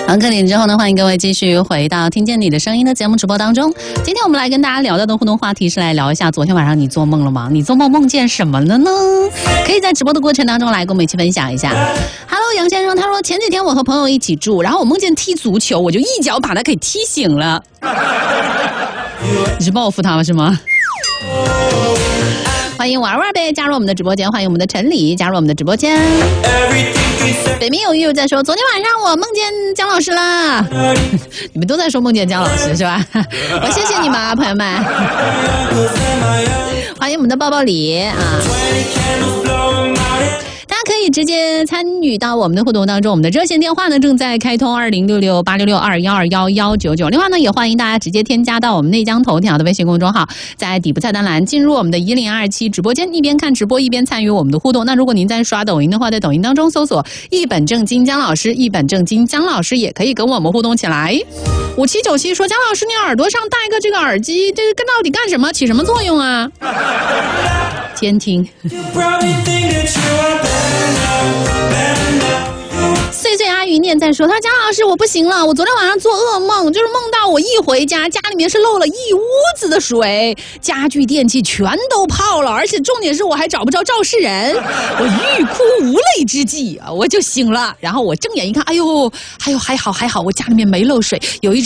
各点之后呢，欢迎各位继续回到听见你的声音的节目直播当中。今天我们来跟大家聊到的互动话题是来聊一下昨天晚上你做梦了吗？你做梦见什么了呢？可以在直播的过程当中来跟我们一起分享一下。Hello， 杨先生，他说前几天我和朋友一起住，然后我梦见踢足球，我就一脚把他给踢醒了。你是报复他了是吗？欢迎玩玩呗加入我们的直播间，欢迎我们的陈理加入我们的直播间。北冥有鱼在说，昨天晚上我梦见姜老师啦。你们都在说梦见姜老师是吧？我谢谢你们啊，朋友们。欢迎我们的抱抱礼啊。大家可以直接参与到我们的互动当中，我们的热线电话呢正在开通20668662111199。另外呢，也欢迎大家直接添加到我们内江头条的微信公众号，在底部菜单栏进入我们的1027直播间，一边看直播一边参与我们的互动。那如果您在刷抖音的话，在抖音当中搜索一本正经姜老师，一本正经姜老师也可以跟我们互动起来。5797说，姜老师你耳朵上戴个这个耳机，这个到底干什么，起什么作用啊？监听。碎碎阿姨念在说，他姜老师我不行了，我昨天晚上做噩梦，就是梦到我一回家，家里面是漏了一屋子的水，家具电器全都泡了，而且重点是我还找不着肇事人，我欲哭无泪之际啊，我就醒了，然后我睁眼一看，哎呦还好，我家里面没漏水，有一种